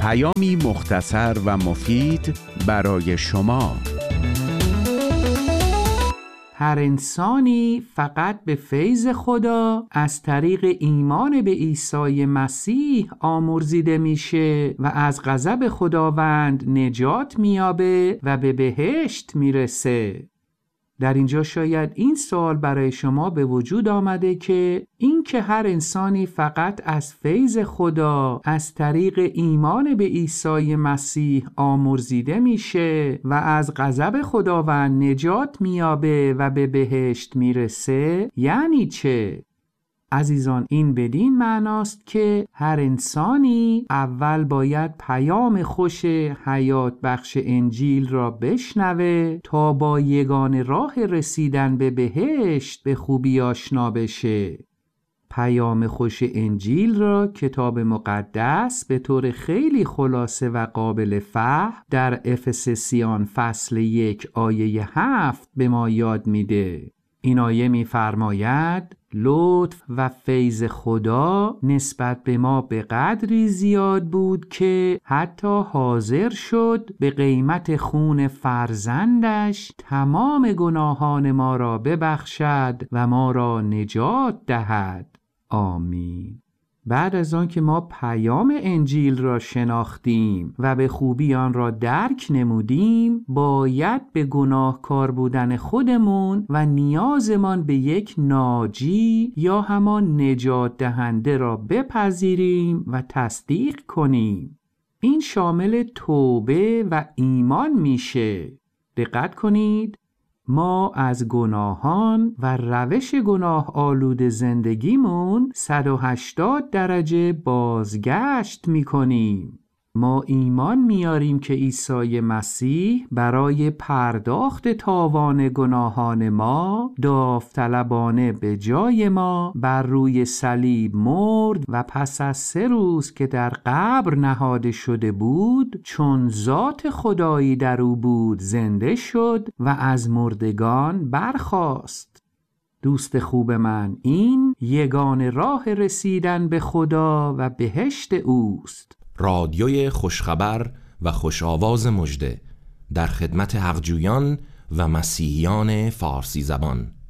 پیامی مختصر و مفید برای شما. هر انسانی فقط به فیض خدا از طریق ایمان به عیسی مسیح آمرزیده میشه و از غضب خداوند نجات میابه و به بهشت میرسه. در اینجا شاید این سوال برای شما به وجود آمده که این که هر انسانی فقط از فیض خدا از طریق ایمان به عیسی مسیح آمرزیده میشه و از غضب خداوند نجات میابه و به بهشت میرسه یعنی چه؟ عزیزان، این بدین معناست که هر انسانی اول باید پیام خوش حیات بخش انجیل را بشنوه تا با یگانه راه رسیدن به بهشت به خوبی آشنا بشه. پیام خوش انجیل را کتاب مقدس به طور خیلی خلاصه و قابل فهم در افسسیان فصل 1 آیه 7 به ما یاد میده. این آیه می‌فرماید لطف و فیض خدا نسبت به ما به قدری زیاد بود که حتی حاضر شد به قیمت خون فرزندش تمام گناهان ما را ببخشد و ما را نجات دهد. آمین. بعد از آن که ما پیام انجیل را شناختیم و به خوبی آن را درک نمودیم، باید به گناهکار بودن خودمون و نیازمان به یک ناجی یا همان نجات دهنده را بپذیریم و تصدیق کنیم. این شامل توبه و ایمان میشه. دقت کنید، ما از گناهان و روش گناه آلود زندگیمون 180 درجه بازگشت میکنیم. ما ایمان میاریم که عیسی مسیح برای پرداخت تاوان گناهان ما داوطلبانه به جای ما بر روی صلیب مرد و پس از 3 روز که در قبر نهاده شده بود، چون ذات خدایی در او بود زنده شد و از مردگان برخاست. دوست خوب من، این یگانه راه رسیدن به خدا و بهشت اوست. رادیوی خوشخبر و خوشآواز مژده در خدمت حقجویان و مسیحیان فارسی زبان.